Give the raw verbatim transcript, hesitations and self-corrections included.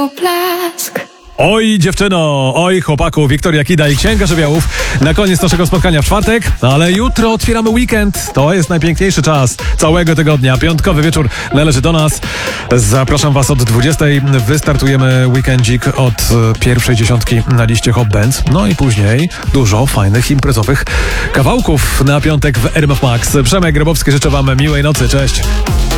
Blask. Oj dziewczyno, oj chłopaku, Wiktoria Kida i Księga Żywiołów na koniec naszego spotkania w czwartek, ale jutro otwieramy weekend. To jest najpiękniejszy czas całego tygodnia. Piątkowy wieczór należy do nas. Zapraszam was od dwudziestej. Wystartujemy weekendzik od pierwszej dziesiątki na liście Hot Dance. No i później dużo fajnych imprezowych kawałków na piątek w R M F Max. Przemek Grabowski, życzę wam miłej nocy. Cześć.